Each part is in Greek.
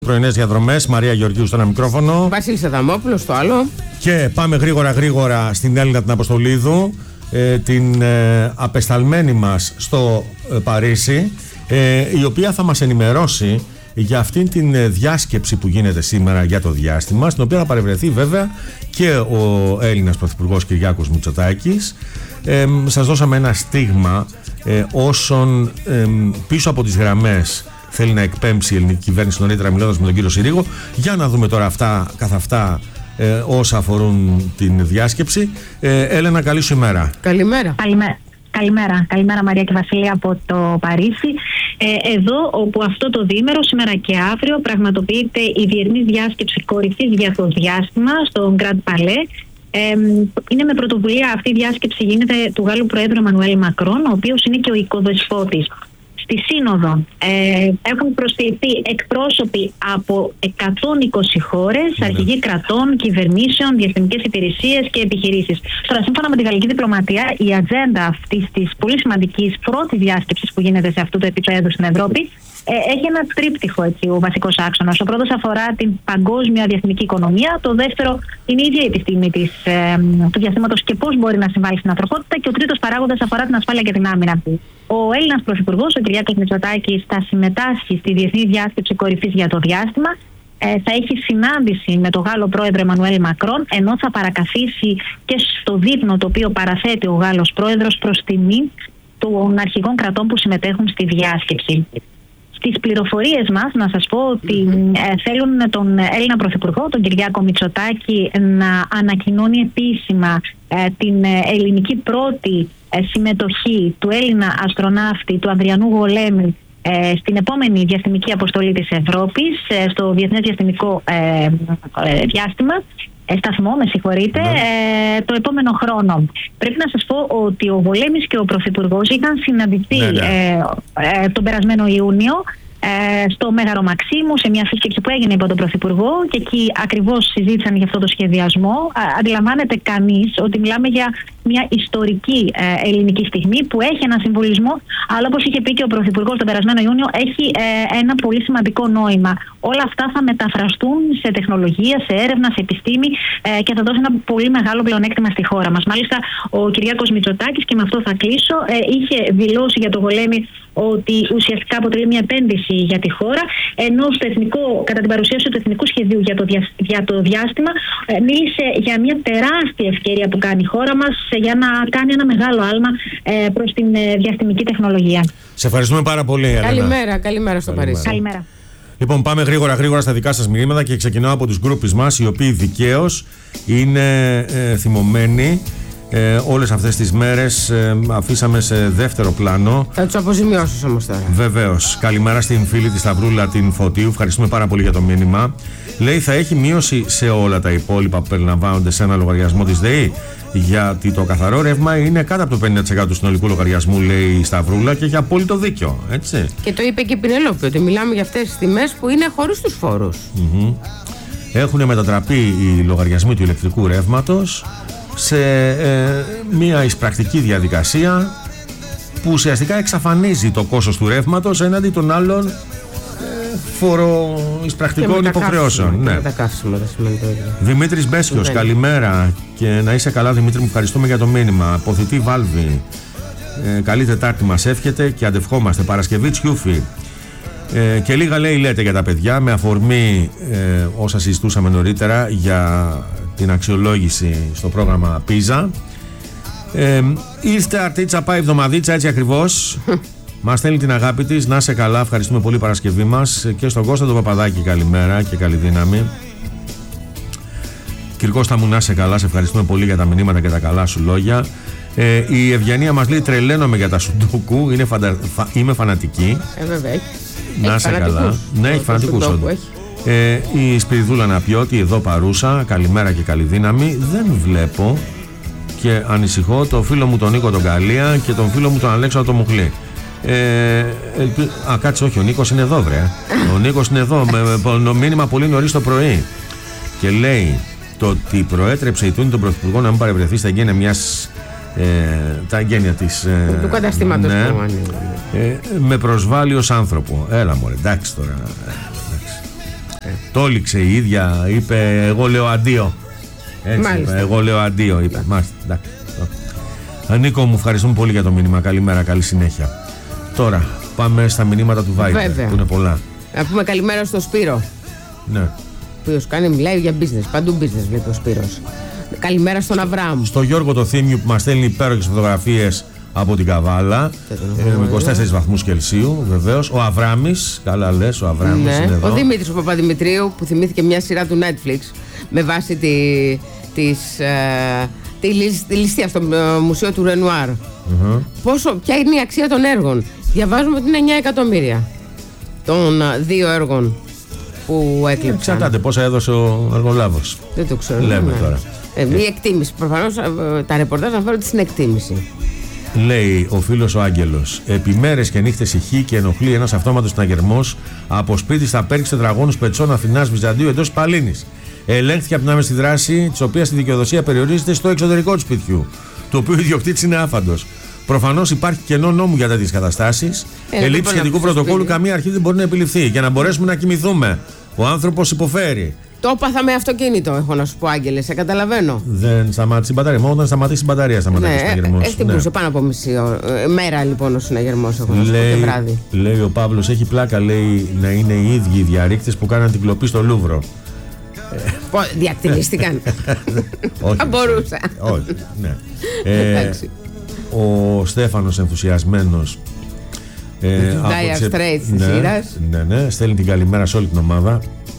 Πρωινές διαδρομές, Μαρία Γεωργίου στο ένα μικρόφωνο. Βασίλης Αδαμόπουλος στο άλλο. Και πάμε γρήγορα στην Έλληνα την Αποστολίδου, την απεσταλμένη μας στο Παρίσι, η οποία θα μας ενημερώσει για αυτήν την διάσκεψη που γίνεται σήμερα για το διάστημα, στην οποία θα παρευρεθεί βέβαια και ο Έλληνας Πρωθυπουργός Κυριάκος Μητσοτάκης. Σας δώσαμε ένα στίγμα όσων πίσω από τις γραμμές θέλει να εκπέμψει η ελληνική κυβέρνηση, νωρίτερα μιλώντας με τον κύριο Συρίγο. Για να δούμε τώρα καθ' αυτά όσα αφορούν την διάσκεψη. Έλενα, καλή σου ημέρα. Καλημέρα. Καλημέρα Μαρία και Βασίλη από το Παρίσι. Εδώ όπου αυτό το διήμερο, σήμερα και αύριο, πραγματοποιείται η διεθνής διάσκεψη κορυφής για το διάστημα στο Grand Palais. Είναι με πρωτοβουλία αυτή η διάσκεψη, γίνεται του Γάλλου Προέδρου Εμμανουέλ Μακρόν, ο οποίος είναι και ο οικοδεσπότης. Στη Σύνοδο έχουν προσκληθεί εκπρόσωποι από 120 χώρες, αρχηγοί κρατών, κυβερνήσεων, διαστημικές υπηρεσίες και επιχειρήσεις. Τώρα, σύμφωνα με τη γαλλική διπλωματία, η ατζέντα αυτής της πολύ σημαντικής πρώτης διάσκεψης που γίνεται σε αυτό το επίπεδο στην Ευρώπη έχει ένα τρίπτυχο, έτσι, ο βασικός άξονας. Ο πρώτος αφορά την παγκόσμια διαστημική οικονομία. Το δεύτερο είναι η ίδια η επιστήμη του διαστήματος και πώς μπορεί να συμβάλλει στην ανθρωπότητα. Και ο τρίτος παράγοντας αφορά την ασφάλεια και την άμυνα. Ο Έλληνας Πρωθυπουργός, ο Κυριάκος Μητσοτάκης, θα συμμετάσχει στη Διεθνή Διάσκεψη Κορυφής για το Διάστημα. Θα έχει συνάντηση με τον Γάλλο Πρόεδρο Εμμανουέλ Μακρόν, ενώ θα παρακαθίσει και στο δείπνο το οποίο παραθέτει ο Γάλλος Πρόεδρος προς τιμή των αρχηγών κρατών που συμμετέχουν στη διάσκεψη. Στις πληροφορίες μας να σας πω ότι θέλουν τον Έλληνα Πρωθυπουργό, τον Κυριάκο Μητσοτάκη, να ανακοινώνει επίσημα την ελληνική πρώτη συμμετοχή του Έλληνα αστροναύτη, του Ανδριανού Γολέμη, στην επόμενη διαστημική αποστολή της Ευρώπης, στο Διεθνές Διαστημικό Σταθμό, το επόμενο χρόνο. Πρέπει να σας πω ότι ο Γολέμης και ο Πρωθυπουργός είχαν συναντηθεί τον περασμένο Ιούνιο στο Μέγαρο Μαξίμου, σε μια σύσκεψη που έγινε υπό τον Πρωθυπουργό, και εκεί ακριβώς συζήτησαν για αυτό το σχεδιασμό. Αντιλαμβάνεται κανείς ότι μιλάμε για μια ιστορική ελληνική στιγμή που έχει ένα συμβολισμό, αλλά όπως είχε πει και ο Πρωθυπουργός τον περασμένο Ιούνιο, έχει ένα πολύ σημαντικό νόημα. Όλα αυτά θα μεταφραστούν σε τεχνολογία, σε έρευνα, σε επιστήμη και θα δώσει ένα πολύ μεγάλο πλεονέκτημα στη χώρα μας. Μάλιστα, ο Κυριάκος Μητσοτάκης, και με αυτό θα κλείσω, είχε δηλώσει για το Γολέμη ότι ουσιαστικά αποτελεί μια επένδυση για τη χώρα, ενώ κατά την παρουσίαση του εθνικού σχεδίου για το διάστημα μίλησε για μια τεράστια ευκαιρία που κάνει η χώρα μας για να κάνει ένα μεγάλο άλμα προς την διαστημική τεχνολογία. Σε ευχαριστούμε πάρα πολύ, Έλενα. Καλημέρα στο Παρίσι. Καλημέρα. Λοιπόν, πάμε γρήγορα στα δικά σας μηνύματα και ξεκινάω από τους γκρούπις μας, οι οποίοι δικαίως είναι θυμωμένοι. Όλες αυτές τις μέρες αφήσαμε σε δεύτερο πλάνο. Θα τους αποζημιώσεις όμως τώρα. Βεβαίως. Καλημέρα στην φίλη της Σταυρούλα την Φωτίου. Ευχαριστούμε πάρα πολύ για το μήνυμα. Λέει, θα έχει μείωση σε όλα τα υπόλοιπα που περιλαμβάνονται σε ένα λογαριασμό της ΔΕΗ, γιατί το καθαρό ρεύμα είναι κάτω από το 50% του συνολικού λογαριασμού, λέει η Σταυρούλα, και έχει απόλυτο δίκιο. Έτσι. Και το είπε και η Πινελόπη, ότι μιλάμε για αυτές τις τιμές που είναι χωρίς τους φόρους. Έχουν μετατραπεί οι λογαριασμοί του ηλεκτρικού ρεύματος σε μια εισπρακτική διαδικασία που ουσιαστικά εξαφανίζει το κόστος του ρεύματος έναντι των άλλων φοροεισπρακτικών υποχρεώσεων. Ναι. Τα καύσιμα δεν σημαίνει το ίδιο. Δημήτρης Μπέσιος, καλημέρα και να είσαι καλά, Δημήτρη μου, ευχαριστούμε για το μήνυμα. Αποθητή Βάλβη, καλή Τετάρτη μας εύχεται και αντευχόμαστε. Παρασκευή Τσιούφη, και λίγα λέτε για τα παιδιά, με αφορμή όσα συζητούσαμε νωρίτερα για την αξιολόγηση στο πρόγραμμα PISA. Ήρθε αρτίτσα, πάει εβδομαδίτσα, έτσι ακριβώς. Μας στέλνει την αγάπη της, να είσαι καλά, ευχαριστούμε πολύ Παρασκευή μας. Και στον Κώστα τον Παπαδάκη, καλημέρα και καλή δύναμη. Κύριε Κώστα μου, να είσαι καλά, σε ευχαριστούμε πολύ για τα μηνύματα και τα καλά σου λόγια. Η Ευγενία μας λέει, τρελαίνομαι για τα σουντούκου, είμαι φανατική. Βέβαια. Να είσαι καλά. Ναι, έχει φανατικούς όντως. Η Σπυριδούλα να πει ότι εδώ παρούσα, καλημέρα και καλή δύναμη. Δεν βλέπω και ανησυχώ το φίλο μου τον Νίκο τον Καλία και τον φίλο μου τον Αλέξανδρο τον Μουχλή. Κάτσε, όχι, ο Νίκος είναι εδώ, βρε. Ο Νίκος είναι εδώ με μήνυμα πολύ νωρίς το πρωί. Και λέει, το ότι προέτρεψε η Τούνη τον Πρωθυπουργό να μην παρευρεθεί στα εγγένεια μιας τα εγγένεια της του καταστήματος, ναι, με προσβάλλει ως άνθρωπο. Έλα μωρέ, εντάξει τώρα. τόλιξε η ίδια, είπε εγώ λέω αντίο. Έτσι είπε, εγώ λέω αντίο, είπε. Μάλιστα. Νίκο, μου ευχαριστούμε πολύ για το μήνυμα. Καλημέρα, καλή συνέχεια. Τώρα πάμε στα μηνύματα του Viber, που είναι πολλά. Να πούμε καλημέρα στο Σπύρο. Ναι. Που μιλάει για business, παντού business βλέπει ο Σπύρος. Καλημέρα στον Αβραάμ. Στο Γιώργο το Θήμιου που μας στέλνει υπέροχες φωτογραφίες από την Καβάλα, με 24 βαθμούς Κελσίου, βεβαίως. Ο Αβράμης, καλά λες, ο Αβράμης είναι εδώ. Ο Δημήτρης ο Παπαδημητρίου που θυμήθηκε μια σειρά του Netflix με βάση τη ληστεία στο μουσείο του Ρενουάρ. Ποια είναι η αξία των έργων? Διαβάζουμε ότι είναι 9 εκατομμύρια των 2 έργων που έκλεψαν. Εξαρτάται πόσα έδωσε ο εργολάβος. Δεν το ξέρω. Λέμε τώρα. Η εκτίμηση. Προφανώς τα ρεπορτάζ αναφέρονται στην εκτίμηση. Λέει ο φίλος ο Άγγελος. Επί μέρες και νύχτες ηχεί και ενοχλεί ένας αυτόματος συναγερμός από σπίτι στα Πέριξ τετραγώνους Πετσών Αθηνάς Βυζαντίου εντός Παλίνης. Ελέγχθηκε από την άμεση δράση, της οποίας η δικαιοδοσία περιορίζεται στο εξωτερικό του σπιτιού, του οποίου ο ιδιοκτήτης είναι άφαντος. Προφανώς υπάρχει κενό νόμου για τέτοιες καταστάσεις. Ελλείψη σχετικού πρωτοκόλλου, καμία αρχή δεν μπορεί να επιληφθεί. Για να μπορέσουμε να κοιμηθούμε. Ο άνθρωπος υποφέρει. Το έπαθα με αυτοκίνητο, έχω να σου πω, Άγγελε, σε καταλαβαίνω. Δεν σταμάτησε η μπαταρία. Μόνο όταν σταματήσει η μπαταρία σταματάει ο συναγερμός. Χτυπούσε πάνω από μισή μέρα λοιπόν ο συναγερμός, έχω να σου πω, και βράδυ. Λέει ο Παύλος, έχει πλάκα, λέει, να είναι οι ίδιοι οι διαρρήκτες που κάναν την κλοπή στο Λούβρο. Διακτυλίστηκαν. Θα μπορούσα. Όχι, ναι. Ο Στέφανος ενθουσιασμένος Dire Straits της σειράς. Ναι, στέλνει την καλημέρα σε όλη την ομάδα.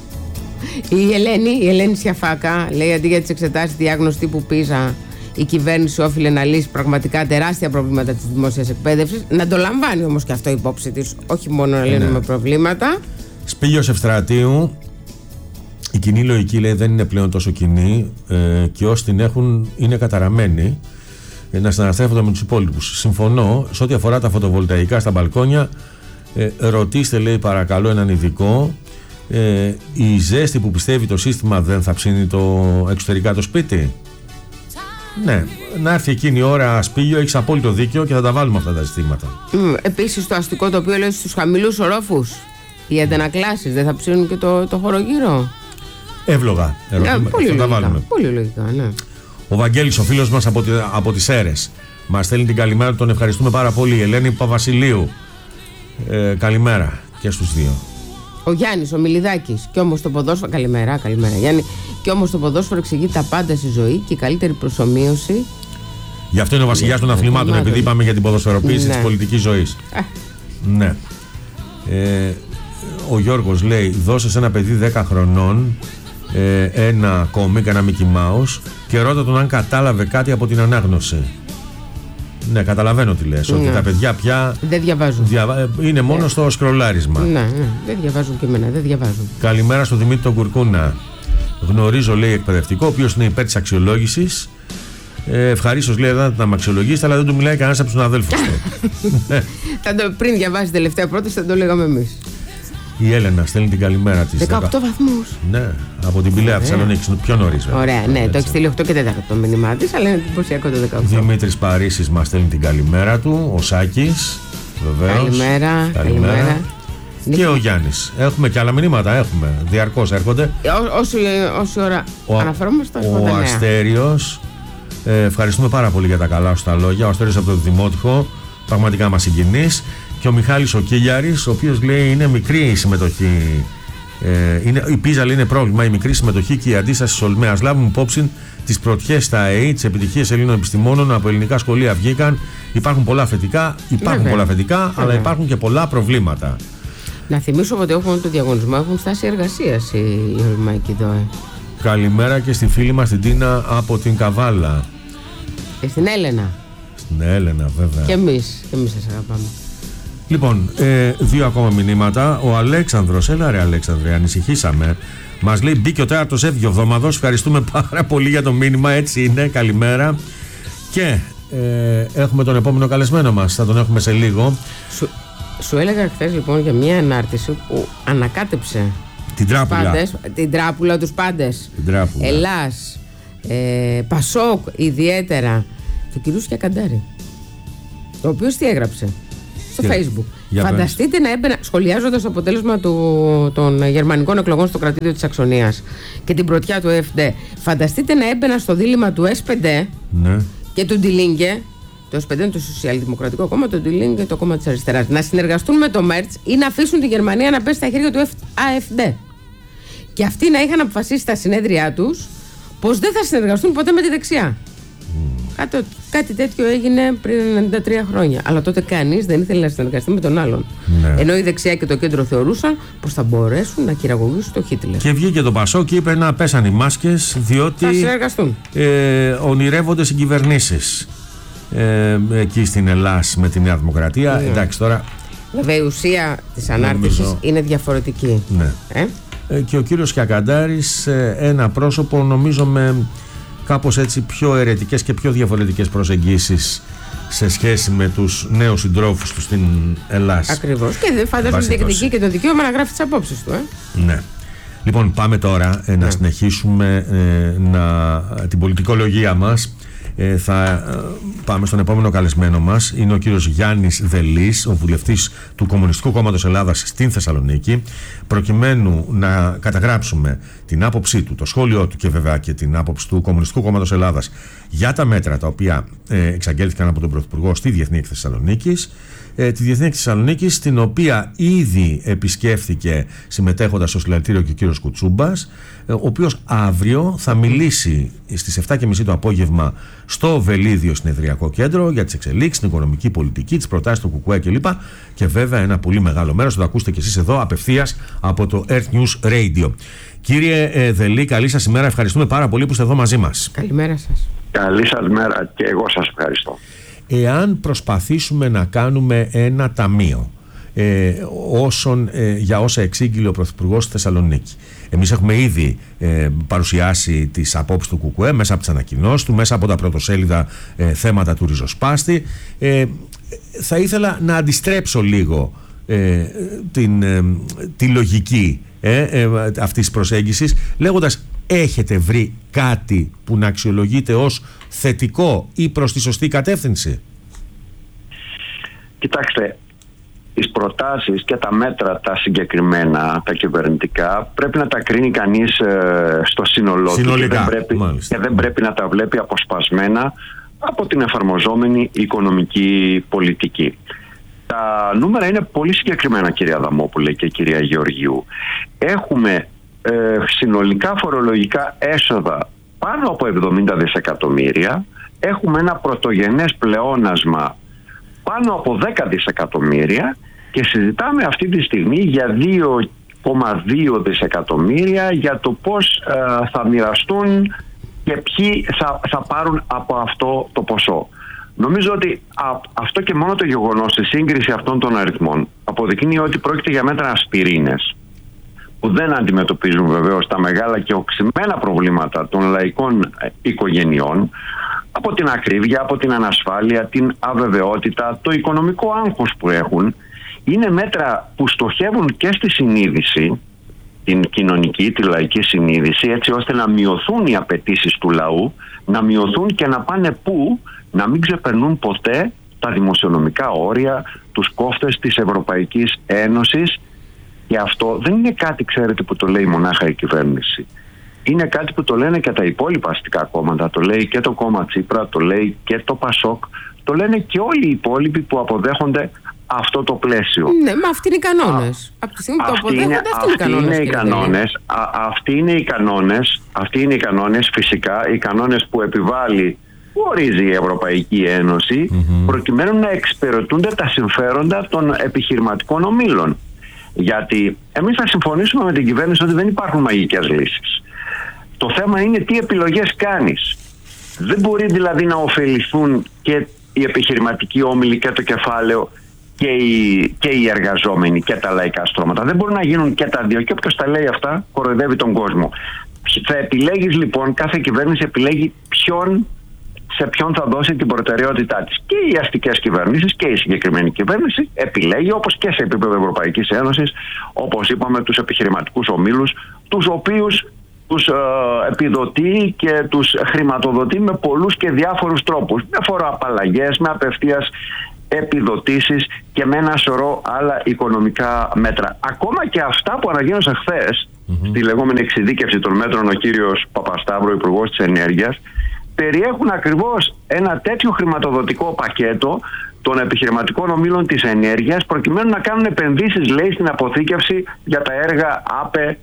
Η Ελένη Σιαφάκα λέει, αντί για τις εξετάσεις διάγνωση τύπου PISA, η κυβέρνηση όφιλε να λύσει πραγματικά τεράστια προβλήματα της δημόσιας εκπαίδευσης. Να το λαμβάνει όμως και αυτό υπόψη της, όχι μόνο να λύνουμε προβλήματα. Σπύγιος Ευστρατείου. Η κοινή λογική, λέει, δεν είναι πλέον τόσο κοινή και όσοι την έχουν είναι καταραμένοι να συναναστρέφονται με τους υπόλοιπους. Συμφωνώ. Σε ό,τι αφορά τα φωτοβολταϊκά στα μπαλκόνια, ρωτήστε, λέει, παρακαλώ έναν ειδικό. Η ζέστη που πιστεύει το σύστημα δεν θα ψήνει εξωτερικά το σπίτι. Ναι, να έρθει εκείνη η ώρα, Σπύγιο, έχεις απόλυτο δίκιο και θα τα βάλουμε αυτά τα ζητήματα. Επίσης το αστικό το οποίο λέει στους χαμηλούς ορόφους οι αντανακλάσεις δεν θα ψήνουν και το χωρογύρο. Εύλογα ερωτήματα. Πολύ τα βάλουμε. Πολύ λογικά, ναι. Ο Βαγγέλης, ο φίλος μας από τις Σέρρες, μας στέλνει την καλημέρα, τον ευχαριστούμε πάρα πολύ. Η Ελένη Παπαβασιλείου, καλημέρα και στους δύο. Ο Γιάννης, ο Μιλιδάκης, και όμως το ποδόσφαιρο. Καλημέρα Γιάννη. Και όμως το ποδόσφαιρο εξηγεί τα πάντα στη ζωή και η καλύτερη προσομοίωση. Γι' αυτό είναι ο βασιλιάς των αθλημάτων, επειδή είπαμε για την ποδοσφαιροποίηση της πολιτικής ζωής. Ναι. Ο Γιώργος λέει, δώσε σε ένα παιδί 10 χρονών ένα κόμικ, ένα Mickey Mouse και ρώτα τον αν κατάλαβε κάτι από την ανάγνωση. Ναι, καταλαβαίνω τι λες, ότι τα παιδιά πια δεν διαβάζουν. Είναι μόνο στο σκρολάρισμα. Ναι, δεν διαβάζουν και εμένα, δεν διαβάζουν. Καλημέρα στο Δημήτρη τον Κουρκούνα. Γνωρίζω, λέει, εκπαιδευτικό, ο οποίος είναι υπέρ της αξιολόγησης. Ευχαρίστως, λέει, δεν θα με αξιολογήσει, αλλά δεν του μιλάει κανένας από τους αδέλφους του. Πριν διαβάσει τελευταία πρόταση, θα το λέγαμε εμείς. Η Έλενα στέλνει την καλημέρα της. 18 βαθμούς. Ναι, από την Πηλαία Θεσσαλονίκη, πιο νωρίς. Ωραία, ναι, το έχει στείλει 8 και 4 το μήνυμά της, αλλά είναι εντυπωσιακό το 18. Δημήτρης Παρίσης μας στέλνει την καλημέρα του. Ο Σάκης, βεβαίως. Καλημέρα. Και ο Γιάννης. Έχουμε και άλλα μηνύματα, διαρκώς έρχονται. Όση ώρα αναφερόμαστε στα Ο Αστέριος, ευχαριστούμε πάρα πολύ για τα καλά σου τα λόγια. Ο Αστέριος από το Δημότυχο, πραγματικά μας συγκινείς. Και ο Μιχάλης ο Κίλιαρης, ο οποίος λέει είναι μικρή η συμμετοχή. Η πίζα, λέει, είναι πρόβλημα, η μικρή συμμετοχή και η αντίσταση της Ολμέας. Λάβουμε υπόψη τις πρωτιές στα ΑΕΗ, τις επιτυχίες Ελλήνων επιστημόνων από ελληνικά σχολεία βγήκαν. Υπάρχουν πολλά θετικά, αλλά υπάρχουν και πολλά προβλήματα. Να θυμίσω ότι έχουμε το διαγωνισμό, έχουν στάση εργασίας οι Ολμαϊκοί ΔΟΕ. Καλημέρα και στη φίλη μας την Τίνα από την Καβάλα. Και στην Έλενα. Στην Έλενα, βέβαια. Και εμείς σας αγαπάμε. Λοιπόν, 2 ακόμα μηνύματα. Ο Αλέξανδρος, έλα ρε Αλέξανδρε, ανησυχήσαμε. Μας λέει μπήκε ο 4ος εβδομαδός. Ευχαριστούμε πάρα πολύ για το μήνυμα, έτσι είναι, καλημέρα. Και έχουμε τον επόμενο καλεσμένο μας, θα τον έχουμε σε λίγο. Σου έλεγα χθες λοιπόν για μια ανάρτηση που ανακάτεψε την τράπουλα. Την τράπουλα, τους πάντες. Ελλάς, Πασόκ ιδιαίτερα, του κυρίου Σκιακαντάρη. Ο οποίος τι έγραψε? στο Facebook. Φανταστείτε να έμπαινα, σχολιάζοντας το αποτέλεσμα των γερμανικών εκλογών στο κρατήδιο της Σαξονίας και την πρωτιά του AfD, φανταστείτε να έμπαινα στο δίλημμα του SPD και του Die Linke. Το SPD είναι το Σοσιαλδημοκρατικό Κόμμα, το Die Linke το κόμμα της αριστεράς. Να συνεργαστούν με το Merz ή να αφήσουν τη Γερμανία να πέσει στα χέρια του AfD. Και αυτοί να είχαν αποφασίσει στα συνέδριά τους πως δεν θα συνεργαστούν ποτέ με τη δεξιά. Κάτι τέτοιο έγινε πριν 93 χρόνια. Αλλά τότε κανείς δεν ήθελε να συνεργαστεί με τον άλλον. Ενώ η δεξιά και το κέντρο θεωρούσαν πως θα μπορέσουν να χειραγωγήσουν το Χίτλερ. Και βγήκε το Πασόκ και είπε να πέσαν οι μάσκες, διότι θα συνεργαστούν. Ονειρεύονται συγκυβερνήσεις εκεί στην Ελλάδα με τη Νέα Δημοκρατία. Εντάξει τώρα. Βέβαια η ουσία της ανάρτησης είναι διαφορετική. Και ο κύριος Κιακαντάρης, ένα πρόσωπο νομίζω με κάπως έτσι πιο αιρετικές και πιο διαφορετικές προσεγγίσεις σε σχέση με τους νέους συντρόφους του στην Ελλάδα. Ακριβώς. Και δεν φαντάζομαι διεκδικεί και το δικαίωμα να γράφει τις απόψεις του. Ναι. Λοιπόν, πάμε τώρα να συνεχίσουμε την πολιτικολογία μας. Θα πάμε στον επόμενο καλεσμένο μας. Είναι ο κύριος Γιάννης Δελής, ο βουλευτής του Κομμουνιστικού Κόμματος Ελλάδας στην Θεσσαλονίκη, προκειμένου να καταγράψουμε την άποψή του, το σχόλιο του και βέβαια και την άποψη του Κομμουνιστικού Κόμματος Ελλάδας για τα μέτρα τα οποία εξαγγέλθηκαν από τον Πρωθυπουργό στη Διεθνή Έκθεση Θεσσαλονίκης. Τη Διεθνή Έκθεση Θεσσαλονίκης, την οποία ήδη επισκέφθηκε συμμετέχοντας στο συλλαλητήριο και ο κύριος Κουτσούμπας, ο οποίος αύριο θα μιλήσει στις 7:30 το απόγευμα στο Βελίδιο Συνεδριακό Κέντρο για τις εξελίξεις, την οικονομική πολιτική, τις προτάσεις του ΚΚΕ κλπ. Και βέβαια ένα πολύ μεγάλο μέρος θα το ακούσετε και εσείς εδώ απευθείας από το Earth News Radio. Κύριε Δελή, καλή σας ημέρα. Ευχαριστούμε πάρα πολύ που είστε εδώ μαζί μας. Καλημέρα σας. Καλή σας μέρα και εγώ σας ευχαριστώ. Εάν προσπαθήσουμε να κάνουμε ένα ταμείο για όσα εξήγηλε ο Πρωθυπουργός στη Θεσσαλονίκη, εμείς έχουμε ήδη παρουσιάσει τις απόψεις του ΚΚΕ μέσα από τις ανακοινώσεις του, μέσα από τα πρωτοσέλιδα θέματα του ριζοσπάστη. Θα ήθελα να αντιστρέψω λίγο τη λογική αυτής της προσέγγισης, λέγοντας: έχετε βρει κάτι που να αξιολογείτε ως θετικό ή προς τη σωστή κατεύθυνση? Κοιτάξτε, τις προτάσεις και τα μέτρα τα συγκεκριμένα, τα κυβερνητικά, πρέπει να τα κρίνει κανείς στο σύνολό του και δεν πρέπει να τα βλέπει αποσπασμένα από την εφαρμοζόμενη οικονομική πολιτική. Τα νούμερα είναι πολύ συγκεκριμένα, κυρία Αδαμόπουλε και κυρία Γεωργίου. Έχουμε συνολικά φορολογικά έσοδα πάνω από 70 δισεκατομμύρια. Έχουμε ένα πρωτογενές πλεόνασμα πάνω από 10 δισεκατομμύρια και συζητάμε αυτή τη στιγμή για 2,2 δισεκατομμύρια για το πώς θα μοιραστούν και ποιοι θα πάρουν από αυτό το ποσό. Νομίζω ότι αυτό και μόνο το γεγονός, η σύγκριση αυτών των αριθμών, αποδεικνύει ότι πρόκειται για μέτρα ασπιρίνες, που δεν αντιμετωπίζουν βεβαίως τα μεγάλα και οξυμένα προβλήματα των λαϊκών οικογενειών, από την ακρίβεια, από την ανασφάλεια, την αβεβαιότητα, το οικονομικό άγχος που έχουν. Είναι μέτρα που στοχεύουν και στη συνείδηση, την κοινωνική, τη λαϊκή συνείδηση, έτσι ώστε να μειωθούν οι απαιτήσεις του λαού, να μειωθούν και να πάνε πού? Να μην ξεπερνούν ποτέ τα δημοσιονομικά όρια, τους κόφτες της Ευρωπαϊκής Ένωσης. Και αυτό δεν είναι κάτι, ξέρετε, που το λέει μονάχα η κυβέρνηση. Είναι κάτι που το λένε και τα υπόλοιπα αστικά κόμματα. Το λέει και το κόμμα Τσίπρα, το λέει και το Πασόκ, το λένε και όλοι οι υπόλοιποι που αποδέχονται αυτό το πλαίσιο. Ναι, μα αυτοί είναι οι κανόνες. Από τη στιγμή που το αποδέχονται, αυτοί είναι οι κανόνες, φυσικά, οι κανόνες που επιβάλλει, που ορίζει η Ευρωπαϊκή Ένωση, προκειμένου να εξυπηρετούνται τα συμφέροντα των επιχειρηματικών ομίλων. Γιατί εμείς θα συμφωνήσουμε με την κυβέρνηση ότι δεν υπάρχουν μαγικές λύσεις. Το θέμα είναι τι επιλογές κάνεις. Δεν μπορεί δηλαδή να ωφεληθούν και οι επιχειρηματικοί όμιλοι και το κεφάλαιο και οι εργαζόμενοι και τα λαϊκά στρώματα. Δεν μπορούν να γίνουν και τα δύο, και όποιος τα λέει αυτά κοροϊδεύει τον κόσμο. Θα επιλέγεις λοιπόν, κάθε κυβέρνηση επιλέγει σε ποιον θα δώσει την προτεραιότητά της. Και οι αστικές κυβερνήσεις και η συγκεκριμένη κυβέρνηση επιλέγει, όπως και σε επίπεδο Ευρωπαϊκής Ένωσης, όπως είπαμε, τους επιχειρηματικούς ομίλους, τους οποίους τους επιδοτεί και τους χρηματοδοτεί με πολλούς και διάφορους τρόπους. Με φοροαπαλλαγές, με απευθείας επιδοτήσεις και με ένα σωρό άλλα οικονομικά μέτρα. Ακόμα και αυτά που ανακοίνωσε χθες στη λεγόμενη εξειδίκευση των μέτρων ο κύριος Παπασταύρου, Υπουργός της Ενέργειας, περιέχουν ακριβώς ένα τέτοιο χρηματοδοτικό πακέτο των επιχειρηματικών ομίλων της ενέργειας, προκειμένου να κάνουν επενδύσεις, λέει, στην αποθήκευση για τα έργα ΑΠΕ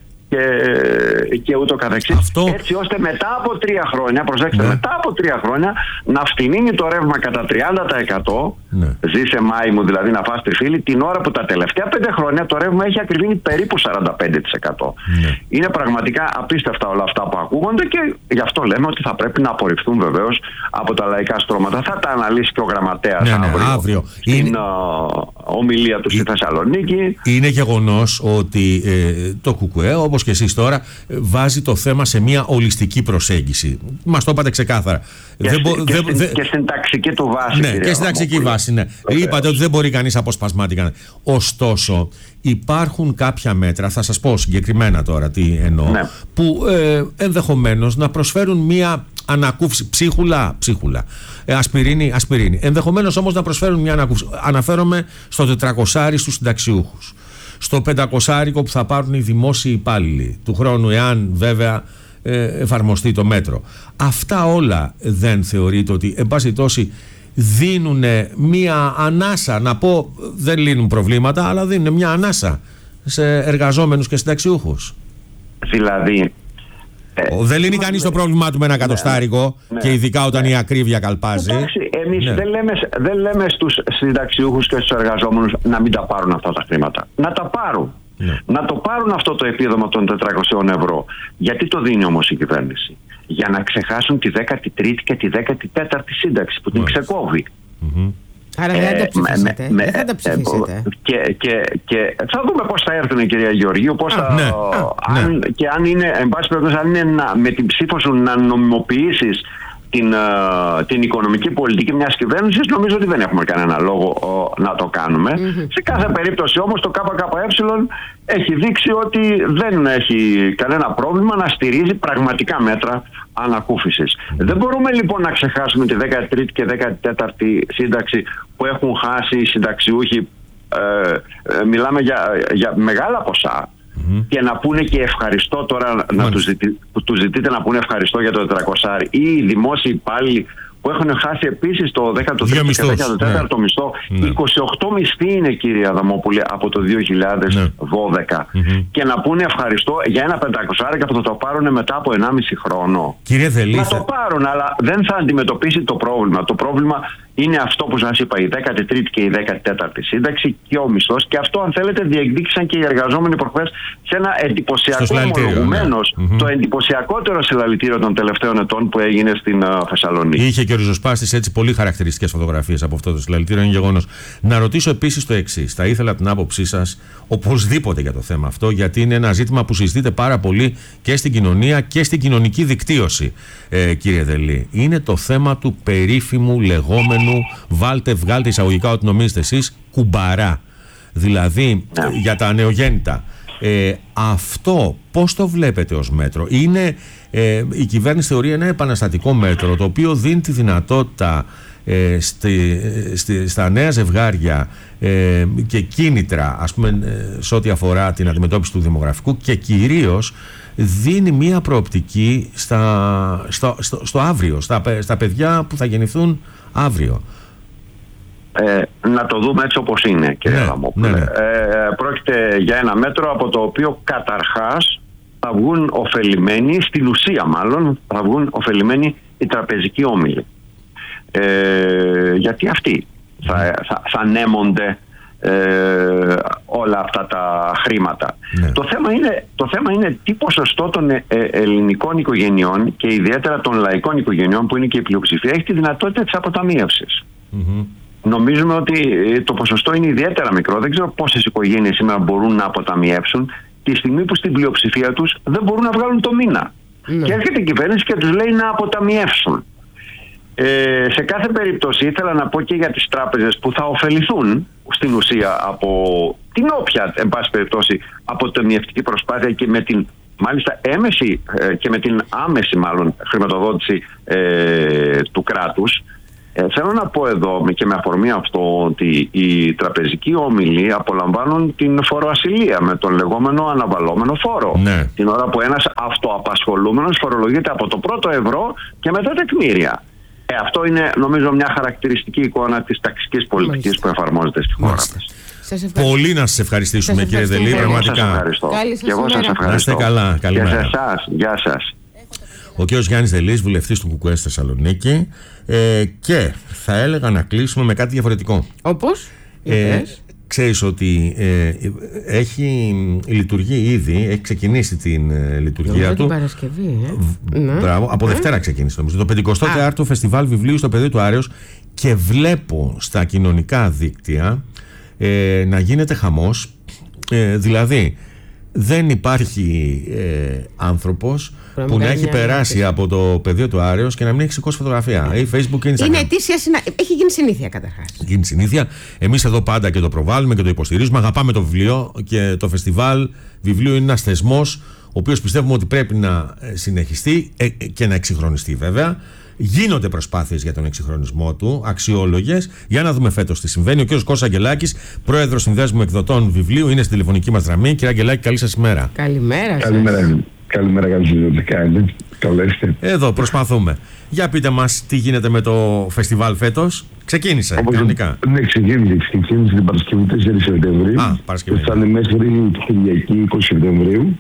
και ούτω καθεξής. Έτσι ώστε μετά από 3 χρόνια, προσέξτε, μετά από 3 χρόνια να φτηνίνει το ρεύμα κατά 30%, ζήσε Μάη μου δηλαδή να φας τριφύλι, την ώρα που τα τελευταία 5 χρόνια το ρεύμα έχει ακριβήνει περίπου 45%. Είναι πραγματικά απίστευτα όλα αυτά που ακούγονται και γι' αυτό λέμε ότι θα πρέπει να απορριφθούν βεβαίως από τα λαϊκά στρώματα. Θα τα αναλύσει και ο γραμματέας αύριο στην ομιλία του στη Θεσσαλονίκη. Είναι γεγονός ότι το ΚΚΕ, όπως και εσείς τώρα, βάζει το θέμα σε μια ολιστική προσέγγιση. Μας το είπατε ξεκάθαρα. Και στην ταξική του βάση. Ναι, και στην ταξική βάση, ναι. Είπατε ότι δεν μπορεί κανείς αποσπασμάτικα. Ωστόσο, υπάρχουν κάποια μέτρα, θα σας πω συγκεκριμένα τώρα τι εννοώ, που ενδεχομένως να προσφέρουν μια ανακούφιση, ψίχουλα, ασπιρίνη. Ενδεχομένως όμως να προσφέρουν μια ανακούφιση. Αναφέρομαι στο 400 στους συνταξιούχους, στο 500 που θα πάρουν οι δημόσιοι υπάλληλοι του χρόνου, εάν βέβαια εφαρμοστεί το μέτρο. Αυτά όλα δεν θεωρείτε ότι εν πάση τόση δίνουν μια ανάσα, να πω δεν λύνουν προβλήματα, αλλά δίνουν μια ανάσα σε εργαζόμενους και συνταξιούχους? Δηλαδή δεν λύνει κανείς το πρόβλημά του με ένα εκατοστάρικο, και ειδικά όταν η ακρίβεια καλπάζει. Εμείς δεν λέμε στους συνταξιούχους και στους εργαζόμενους να μην τα πάρουν αυτά τα χρήματα. Να τα πάρουν. Να το πάρουν αυτό το επίδομα των 400 ευρώ. Γιατί το δίνει όμως η κυβέρνηση? Για να ξεχάσουν τη 13η και τη 14η σύνταξη που την ξεκόβει. Άρα δεν θα τα ψηφίσετε. Δεν θα τα ψηφίσετε. Και θα δούμε πώς θα έρθουν, κυρία Γεωργίου, και αν είναι, εν πάση περιπτώσει, αν είναι με την ψήφο σου να νομιμοποιήσεις την οικονομική πολιτική μιας κυβέρνησης, νομίζω ότι δεν έχουμε κανένα λόγο να το κάνουμε. Σε κάθε περίπτωση όμως το ΚΚΕ έχει δείξει ότι δεν έχει κανένα πρόβλημα να στηρίζει πραγματικά μέτρα ανακούφισης. Δεν μπορούμε λοιπόν να ξεχάσουμε τη 13η και 14η σύνταξη που έχουν χάσει οι συνταξιούχοι. Μιλάμε για μεγάλα ποσά. Και να πούνε και ευχαριστώ τώρα, να τους ζητείτε να πούνε ευχαριστώ για το 400, ή οι δημόσιοι υπάλληλοι που έχουν χάσει επίσης το 13ο και 14ο μισθό. 28 μισθοί είναι, κύριε Αδαμόπουλε, από το 2012. Και να πούνε ευχαριστώ για ένα 500 που θα το πάρουν μετά από 1,5 χρόνο. Κύριε Δελή, να το πάρουν, αλλά δεν θα αντιμετωπίσει το πρόβλημα. Το πρόβλημα είναι αυτό που σας είπα, η 13η και η 14η σύνταξη και ο μισθός. Και αυτό, αν θέλετε, διεκδίκησαν και οι εργαζόμενοι προχθές σε ένα εντυπωσιακό, ομολογουμένως, το εντυπωσιακότερο συλλαλητήριο των τελευταίων ετών που έγινε στην Θεσσαλονίκη. Είχε και ο ριζοσπάστης έτσι πολύ χαρακτηριστικές φωτογραφίες από αυτό το συλλαλητήριο, είναι γεγονός. Να ρωτήσω επίσης το εξής. Θα ήθελα την άποψή σας οπωσδήποτε για το θέμα αυτό, γιατί είναι ένα ζήτημα που συζητείται πάρα πολύ και στην κοινωνία και στην κοινωνική δικτύωση, κύριε Δελή. Είναι το θέμα του περίφημου λεγόμενου, βγάλτε εισαγωγικά ό,τι νομίζετε εσείς, κουμπαρά. Δηλαδή για τα νεογέννητα. Αυτό πώς το βλέπετε ως μέτρο? Είναι, η κυβέρνηση θεωρεί ένα επαναστατικό μέτρο, το οποίο δίνει τη δυνατότητα στα νέα ζευγάρια και κίνητρα, ας πούμε, σε ό,τι αφορά την αντιμετώπιση του δημογραφικού, και κυρίως δίνει μία προοπτική στο αύριο, στα παιδιά που θα γεννηθούν αύριο. Να το δούμε έτσι όπως είναι, κύριε Αδαμόπουλε. Πρόκειται για ένα μέτρο από το οποίο καταρχάς θα βγουν ωφελημένοι, στην ουσία μάλλον θα βγουν ωφελημένοι οι τραπεζικοί όμιλοι. Γιατί αυτοί θα ανέμονται όλα αυτά τα χρήματα. Το θέμα είναι τι ποσοστό των ελληνικών οικογενειών και ιδιαίτερα των λαϊκών οικογενειών, που είναι και η πλειοψηφία, έχει τη δυνατότητα της αποταμίευσης. Νομίζουμε ότι το ποσοστό είναι ιδιαίτερα μικρό. Δεν ξέρω πόσες οικογένειες σήμερα μπορούν να αποταμιεύσουν τη στιγμή που στην πλειοψηφία τους δεν μπορούν να βγάλουν το μήνα. Και έρχεται η κυβέρνηση και τους λέει να αποταμιεύσουν. Σε κάθε περίπτωση ήθελα να πω και για τις τράπεζες που θα ωφεληθούν στην ουσία από την όποια, εν πάση περιπτώσει, αποταμιευτική προσπάθεια και με την μάλιστα έμεση και με την άμεση μάλλον χρηματοδότηση του κράτους. Θέλω να πω εδώ και με αφορμή αυτό ότι οι τραπεζικοί όμιλοι απολαμβάνουν την φοροασυλία με τον λεγόμενο αναβαλόμενο φόρο. Ναι. Την ώρα που ένας αυτοαπασχολούμενος φορολογείται από το πρώτο ευρώ και μετά τεκμήρια. Αυτό είναι νομίζω μια χαρακτηριστική εικόνα της ταξικής πολιτικής που εφαρμόζεται στη χώρα μας. Πολύ να σας ευχαριστήσουμε, κύριε Δελή, πραγματικά. Και εγώ σας ευχαριστώ. Να είστε καλά. Καλημέρα. Και σε εσάς. Γεια σας. Ο κ. Γιάννης Δελής, βουλευτής του ΚΚΕ στη Θεσσαλονίκη, και θα έλεγα να κλείσουμε με κάτι διαφορετικό. Όπως? Ξέρεις ότι λειτουργεί ήδη, έχει ξεκινήσει την λειτουργία του. Την Παρασκευή, Μπράβο, από Δευτέρα ξεκίνησε νομίζω. Το 54ο Φεστιβάλ Βιβλίου στο Πεδίο του Άρεως, και βλέπω στα κοινωνικά δίκτυα να γίνεται χαμός. Δηλαδή δεν υπάρχει άνθρωπος που να έχει περάσει από το Πεδίο του Άρεως και να μην έχει σηκώσει φωτογραφία. Ή Facebook ή Instagram. Είναι ετήσια έχει γίνει συνήθεια καταρχάς. Γίνει συνήθεια. Εμείς εδώ πάντα και το προβάλλουμε και το υποστηρίζουμε. Αγαπάμε το βιβλίο, και το Φεστιβάλ Βιβλίου είναι ένας θεσμός ο οποίος πιστεύουμε ότι πρέπει να συνεχιστεί και να εξυγχρονιστεί βέβαια. Γίνονται προσπάθειες για τον εξυγχρονισμό του, αξιόλογες. Για να δούμε φέτος τι συμβαίνει. Ο κ. Κώστας Αγγελάκης, πρόεδρος Συνδέσμου Εκδοτών Βιβλίου, είναι στη τηλεφωνική μας γραμμή. Κύριε Αγγελάκη, καλή σας ημέρα. Καλημέρα σας. Καλημέρα, καλώς ήρθατε. Εδώ προσπαθούμε. Για πείτε μας τι γίνεται με το φεστιβάλ φέτος. Ξεκίνησε κανονικά. Ναι, ξεκίνησε την Παρασκευή 4 Σεπτεμβρίου. Παρασκευή. Θα είναι μέχρι την Κυριακή 20 Σεπτεμβρίου.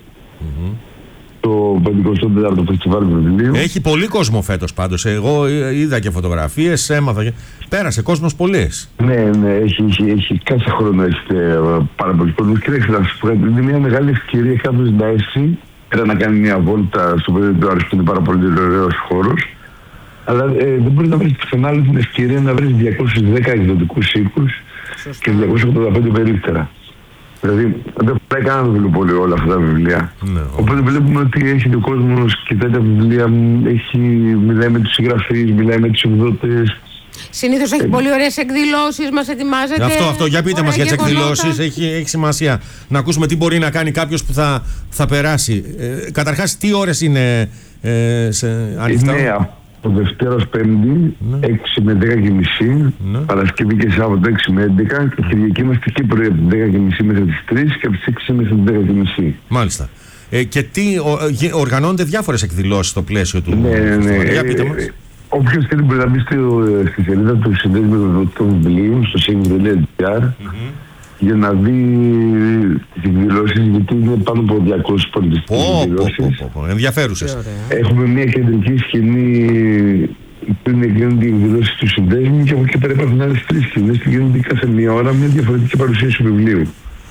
Το 54ο Φεστιβάλ Βιβλίου. Έχει πολύ κόσμο φέτος πάντως. Εγώ είδα και φωτογραφίες, έμαθα. Πέρασε κόσμος πολύς. Ναι, έχει κάθε χρόνο πάρα πολύ κόσμο. Κοιτάξτε, να σας πω, είναι μια μεγάλη ευκαιρία κάποιος να έρθει να κάνει μια βόλτα στο Πεδίο του Άρεως, που είναι πάρα πολύ ωραίος χώρος. Αλλά δεν μπορεί να βρει πουθενά την ευκαιρία να βρει 210 εκδοτικούς οίκους και 285 περίπτερα. Δηλαδή δεν πάει κανένα βιβλίο πολύ όλα αυτά τα βιβλία. Ναι, οπότε βλέπουμε ότι έχει ο κόσμος, κοιτάει τα βιβλία, μιλάει με τους συγγραφείς, μιλάει με τους εκδότες. Συνήθως έχει πολύ ωραίες εκδηλώσεις, μας ετοιμάζεται. Αυτό, για πείτε μας για τις εκδηλώσεις, έχει σημασία να ακούσουμε τι μπορεί να κάνει κάποιος που θα περάσει. Καταρχάς, τι ώρες είναι ανοιχτά? Είναι από Δευτέρα ως Πέμπτη, 6 με 10.30, Παρασκευή και Σάββατο 6 με 11, και Κυριακή είμαστε και πρωί από τις 10.30 μέχρι τις 3 και από τις 6 μέχρι τις 10.30. Μάλιστα. Και οργανώνονται διάφορες εκδηλώσεις στο πλαίσιο του. Ναι. Για πείτε μας. Όποιος θέλει μπορεί να μπει στη σελίδα του Συνδέσμου των Βιβλίων, στο singleton.gr, για να δει τις εκδηλώσεις, γιατί είναι πάνω από 200 πολιτιστικές εκδηλώσεις. Ενδιαφέρουσες. Έχουμε μια κεντρική σκηνή που γίνονται οι εκδηλώσεις του Συνδέσμου, και από εκεί πέρα υπάρχουν άλλες 3 σκηνές που γίνονται κάθε μία ώρα μια διαφορετική παρουσίαση του βιβλίου.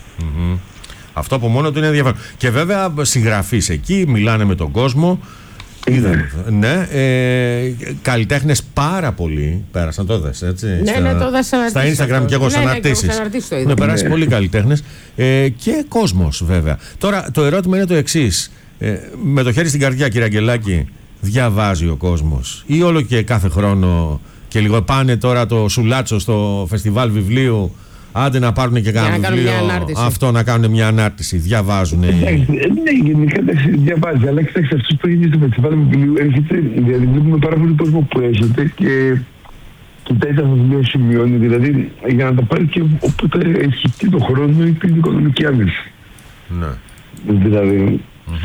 Αυτό από μόνο του είναι ενδιαφέρον. Και βέβαια συγγραφείς εκεί, μιλάνε με τον κόσμο. Ναι, καλλιτέχνες πάρα πολύ πέρασαν, το δες, έτσι. Ναι, το δες στα Instagram και εγώ σαν αρτήσεις. Έχουν περάσει πολλοί καλλιτέχνες και κόσμος βέβαια. Τώρα το ερώτημα είναι το εξής. Με το χέρι στην καρδιά, κύριε Αγγελάκη, διαβάζει ο κόσμος ή όλο και κάθε χρόνο και λίγο πάνε τώρα το σουλάτσο στο φεστιβάλ βιβλίου? Άντε να πάρουν και κάνα βιβλίο, να κάνουν μια ανάρτηση. Διαβάζουν. Ναι, γενικά διαβάζει. Αλλά κοιτάξτε, αυτός που έγινε στο φεστιβάλ βιβλίου έρχεται, δηλαδή βλέπουμε πάρα πολύ κόσμο που έρχεται και κοιτάει τα βιβλία, σημειώνει. Δηλαδή για να τα πάρει και όποτε έχει και τον χρόνο ή την οικονομική άμεση. Ναι. Δηλαδή.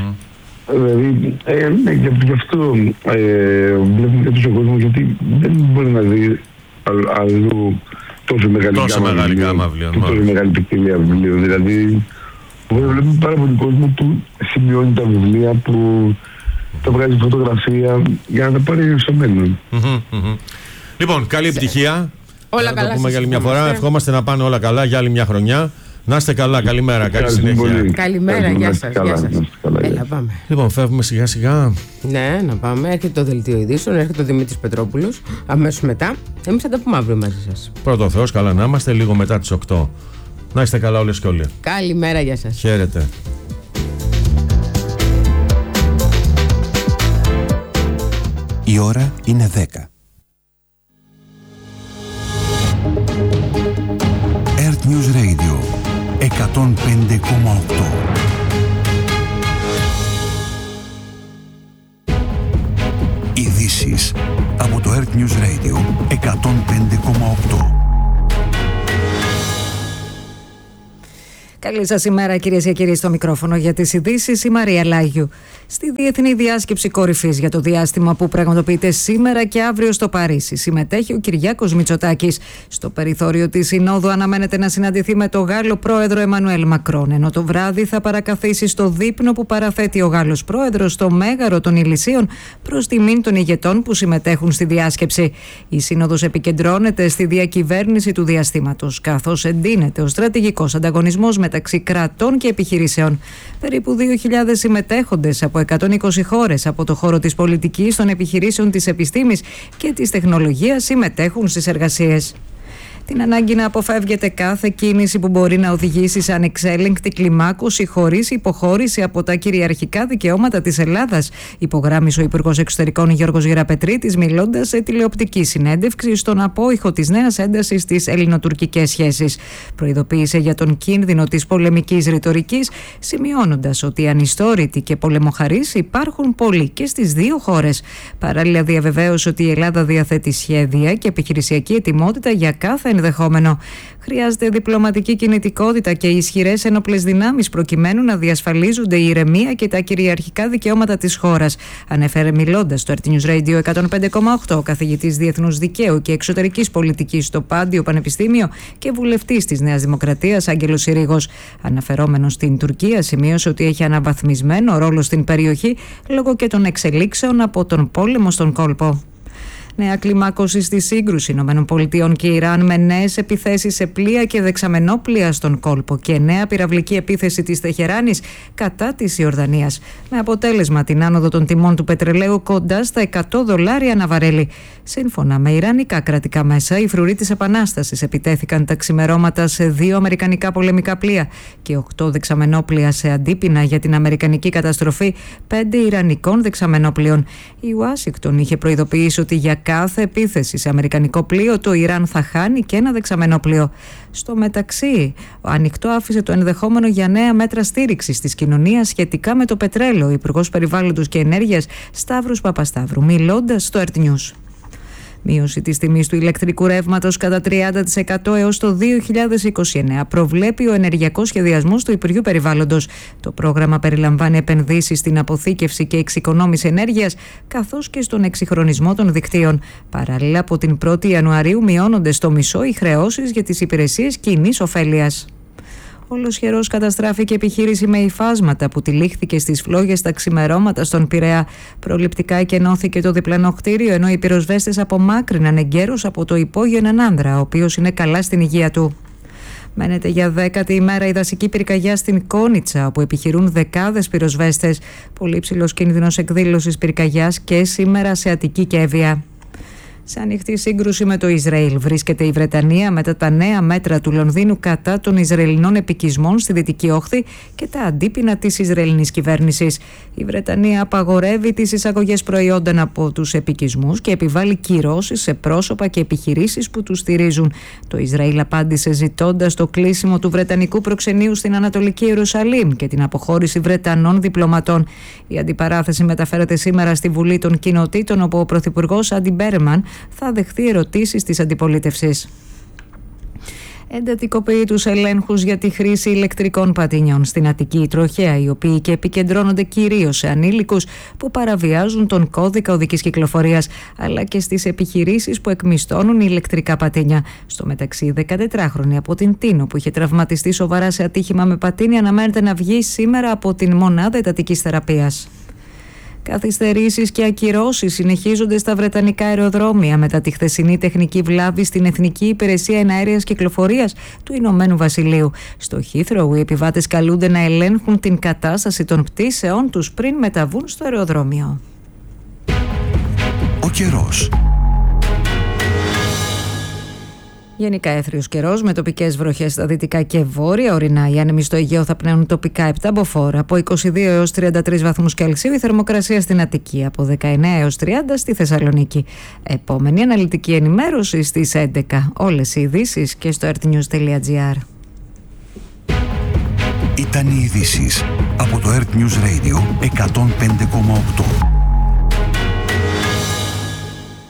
Ναι, γι' αυτό βλέπουμε και τόσο κόσμο, γιατί δεν μπορεί να δει αλλού τόσο μεγάλη γάμα βιβλίων, τόσο μεγάλη ποικιλία βιβλίων. Δηλαδή, βλέπουμε πάρα πολύ κόσμο που σημειώνει τα βιβλία, που τα βγάζει φωτογραφία για να τα πάρει στο μέλλον. Λοιπόν, καλή επιτυχία. Όλα να καλά. Το πούμε για άλλη μια φορά. Ευχόμαστε να πάνε όλα καλά για άλλη μια χρονιά. Να είστε καλά, καλημέρα, καλή συνέχεια. Καλημέρα, γεια σας. Έλα, πάμε. Λοιπόν, φεύγουμε σιγά σιγά. Ναι, να πάμε. Έρχεται το δελτίο ειδήσεων, έρχεται ο Δημήτρης Πετρόπουλος. Αμέσως μετά. Εμείς θα τα πούμε αύριο μαζί σας. Πρώτο Θεός, καλά να είμαστε, λίγο μετά τις 8. Να είστε καλά όλες και όλοι. Καλημέρα, γεια σας. Χαίρετε. Η ώρα είναι 10. News Radio 105,8. Ειδήσεις. ειδήσεις από το Earth News Radio 105,8. Καλή σας ημέρα, κυρίες και κύριοι, στο μικρόφωνο για τις ειδήσεις η Μαρία Λάγιου. Στη Διεθνή Διάσκεψη Κορυφής για το διάστημα που πραγματοποιείται σήμερα και αύριο στο Παρίσι συμμετέχει ο Κυριάκος Μητσοτάκης. Στο περιθώριο της Συνόδου αναμένεται να συναντηθεί με τον Γάλλο πρόεδρο Εμμανουέλ Μακρόν, ενώ το βράδυ θα παρακαθίσει στο δείπνο που παραθέτει ο Γάλλος πρόεδρος στο Μέγαρο των Ηλυσίων προς τιμήν των ηγετών που συμμετέχουν στη διάσκεψη. Η Σύνοδος επικεντρώνεται στη διακυβέρνηση του διαστήματος, καθώς εντείνεται ο στρατηγικός ανταγωνισμός μεταξύ κρατών και επιχειρήσεων. Περίπου 2.000 συμμετέχοντες από 120 χώρες από το χώρο της πολιτικής, των επιχειρήσεων, της επιστήμης και της τεχνολογίας συμμετέχουν στις εργασίες. Την ανάγκη να αποφεύγεται κάθε κίνηση που μπορεί να οδηγήσει σε ανεξέλεγκτη κλιμάκωση χωρίς υποχώρηση από τα κυριαρχικά δικαιώματα της Ελλάδας, υπογράμμισε ο Υπουργός Εξωτερικών Γιώργος Γεραπετρίτης, μιλώντας σε τηλεοπτική συνέντευξη στον απόϊχο της νέας έντασης στις ελληνοτουρκικές σχέσεις. Προειδοποίησε για τον κίνδυνο της πολεμικής ρητορικής, σημειώνοντας ότι ανιστόρητοι και πολεμοχαρείς υπάρχουν πολλοί και στις δύο χώρες. Παράλληλα, διαβεβαίωσε ότι η Ελλάδα διαθέτει σχέδια και επιχειρησιακή ετοιμότητα για κάθε ενδεχόμενο. Χρειάζεται διπλωματική κινητικότητα και ισχυρές ένοπλες δυνάμεις προκειμένου να διασφαλίζονται η ηρεμία και τα κυριαρχικά δικαιώματα της χώρας, ανέφερε μιλώντας στο Earth News Radio 105,8 ο καθηγητής Διεθνούς Δικαίου και Εξωτερικής Πολιτικής στο Πάντιο Πανεπιστήμιο και βουλευτής της Νέας Δημοκρατίας Άγγελος Συρίγος. Αναφερόμενος στην Τουρκία, σημείωσε ότι έχει αναβαθμισμένο ρόλο στην περιοχή λόγω και των εξελίξεων από τον πόλεμο στον κόλπο. Νέα κλιμάκωση στη σύγκρουση ΗΠΑ και Ιράν με νέες επιθέσεις σε πλοία και δεξαμενόπλοια στον κόλπο και νέα πυραυλική επίθεση της Τεχεράνης κατά της Ιορδανίας, με αποτέλεσμα την άνοδο των τιμών του πετρελαίου κοντά στα $100 ανά βαρέλι. Σύμφωνα με ιρανικά κρατικά μέσα, οι φρουροί της Επανάστασης επιτέθηκαν τα ξημερώματα σε 2 αμερικανικά πολεμικά πλοία και 8 δεξαμενόπλοια σε αντίπεινα για την αμερικανική καταστροφή 5 ιρανικών δεξαμενόπλοιων. Η Ουάσιγκτον είχε προειδοποιήσει ότι για κάθε επίθεση σε αμερικανικό πλοίο το Ιράν θα χάνει και ένα δεξαμενόπλοιο. Στο μεταξύ, ο ανοιχτό άφησε το ενδεχόμενο για νέα μέτρα στήριξης της κοινωνίας σχετικά με το πετρέλαιο, ο Υπουργός Περιβάλλοντος και Ενέργειας Σταύρος Παπασταύρου, μιλώντας στο Earth News. Μείωση της τιμής του ηλεκτρικού ρεύματος κατά 30% έως το 2029 προβλέπει ο ενεργειακός σχεδιασμός του Υπουργείου Περιβάλλοντος. Το πρόγραμμα περιλαμβάνει επενδύσεις στην αποθήκευση και εξοικονόμηση ενέργειας, καθώς και στον εξυγχρονισμό των δικτύων. Παράλληλα, από την 1η Ιανουαρίου μειώνονται στο μισό οι χρεώσεις για τις υπηρεσίες κοινής ωφέλειας. Ολοσχερός καταστράφηκε επιχείρηση με υφάσματα που τυλίχθηκε στις φλόγες τα ξημερώματα στον Πειραιά. Προληπτικά εκενώθηκε το διπλανό κτίριο, ενώ οι πυροσβέστες απομάκρυναν εγκαίρως από το υπόγειο έναν άνδρα, ο οποίος είναι καλά στην υγεία του. Μένεται για 10η ημέρα η δασική πυρκαγιά στην Κόνιτσα, όπου επιχειρούν δεκάδες πυροσβέστες. Πολύ ψηλός κίνδυνος εκδήλωσης πυρκαγιάς και σήμερα σε Αττική και Εύβοια. Σε ανοιχτή σύγκρουση με το Ισραήλ βρίσκεται η Βρετανία μετά τα νέα μέτρα του Λονδίνου κατά των Ισραηλινών επικισμών στη Δυτική Όχθη και τα αντίπεινα της Ισραηλινής κυβέρνησης. Η Βρετανία απαγορεύει τις εισαγωγές προϊόντων από τους επικισμούς και επιβάλλει κυρώσεις σε πρόσωπα και επιχειρήσεις που τους στηρίζουν. Το Ισραήλ απάντησε ζητώντας το κλείσιμο του Βρετανικού προξενείου στην Ανατολική Ιερουσαλήμ και την αποχώρηση Βρετανών διπλωματών. Η αντιπαράθεση μεταφέρεται σήμερα στη Βουλή των Κοινοτήτων, όπου ο Πρωθυπουργός Άντι Μπέρμαν θα δεχθεί ερωτήσεις της αντιπολίτευσης. Εντατικοποιεί τους ελέγχους για τη χρήση ηλεκτρικών πατίνιων στην Αττική τροχέα, οι οποίοι και επικεντρώνονται κυρίως σε ανήλικους που παραβιάζουν τον κώδικα οδικής κυκλοφορίας, αλλά και στις επιχειρήσεις που εκμισθώνουν ηλεκτρικά πατίνια. Στο μεταξύ, 14χρονη από την Τίνο, που είχε τραυματιστεί σοβαρά σε ατύχημα με πατίνια, αναμένεται να βγει σήμερα από την μονάδα εντατικής θεραπείας. Καθυστερήσεις και ακυρώσεις συνεχίζονται στα βρετανικά αεροδρόμια μετά τη χθεσινή τεχνική βλάβη στην Εθνική Υπηρεσία Εναέριας Κυκλοφορίας του Ηνωμένου Βασιλείου. Στο Heathrow, οι επιβάτες καλούνται να ελέγχουν την κατάσταση των πτήσεών τους πριν μεταβούν στο αεροδρόμιο. Ο καιρός. Γενικά έθριος καιρός με τοπικές βροχές στα δυτικά και βόρεια ορεινά. Οι άνεμοι στο Αιγαίο θα πνέουν τοπικά 7 μποφόρ. Από 22 έως 33 βαθμούς Κελσίου η θερμοκρασία στην Αττική. Από 19 έως 30 στη Θεσσαλονίκη. Επόμενη αναλυτική ενημέρωση στις 11. Όλες οι ειδήσεις και στο earthnews.gr. Ήταν οι ειδήσεις από το Earth News Radio 105,8.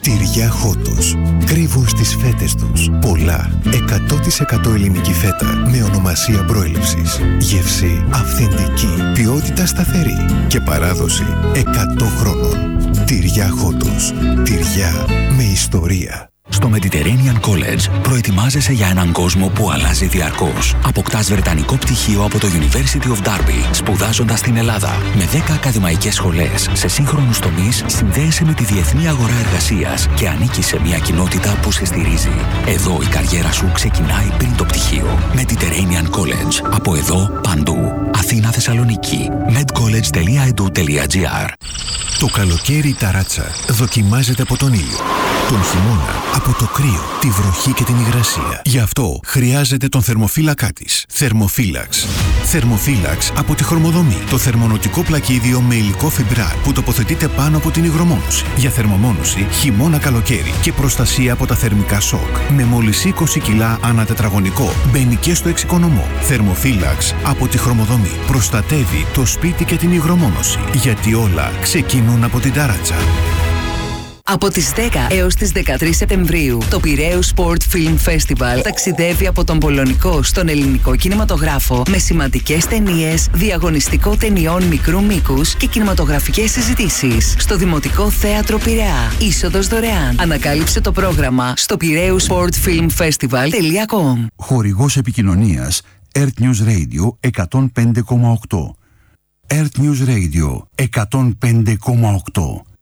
Τυριά Χότος. Κρύβουν στις φέτες τους πολλά 100% ελληνική φέτα με ονομασία προέλευσης. Γεύση αυθεντική, ποιότητα σταθερή και παράδοση 100 χρόνων. Τυριά Χότος. Τυριά με ιστορία. Στο Mediterranean College προετοιμάζεσαι για έναν κόσμο που αλλάζει διαρκώς. Αποκτάς βρετανικό πτυχίο από το University of Derby, σπουδάζοντας στην Ελλάδα. Με 10 ακαδημαϊκές σχολές σε σύγχρονους τομείς, συνδέεσαι με τη διεθνή αγορά εργασίας και ανήκεις σε μια κοινότητα που σε στηρίζει. Εδώ η καριέρα σου ξεκινάει πριν το πτυχίο. Mediterranean College. Από εδώ, παντού. Αθήνα, Θεσσαλονίκη. medcollege.edu.gr. Το καλοκαίρι η ταράτσα δοκιμάζεται από τον ήλιο. Τον χειμώνα από το κρύο, τη βροχή και την υγρασία. Γι' αυτό χρειάζεται τον θερμοφύλακά της. Θερμοφύλαξ. Θερμοφύλαξ από τη Χρωμοδομή. Το θερμονοτικό πλακίδιο με υλικό φιμπράρ που τοποθετείται πάνω από την υγρομόνωση. Για θερμομόνωση χειμώνα-καλοκαίρι και προστασία από τα θερμικά σοκ. Με μόλις 20 κιλά ανά τετραγωνικό. Μπαίνει και στο εξοικονομώ. Θερμοφύλαξ από τη Χρωμοδομή. Προστατεύει το σπίτι και την υγρομόνωση. Γιατί όλα ξεκινούν από την ταράτσα. Από τις 10 έως τις 13 Σεπτεμβρίου, το Πειραίους Sport Film Festival ταξιδεύει από τον πολωνικό στον ελληνικό κινηματογράφο με σημαντικές ταινίες, διαγωνιστικό ταινιών μικρού μήκους και κινηματογραφικές συζητήσεις στο Δημοτικό Θέατρο Πειραιά. Είσοδος δωρεάν. Ανακάλυψε το πρόγραμμα στο piraeussportfilmfestival.com. Χορηγός επικοινωνίας Earth News Radio 105,8. Earth News Radio 105,8.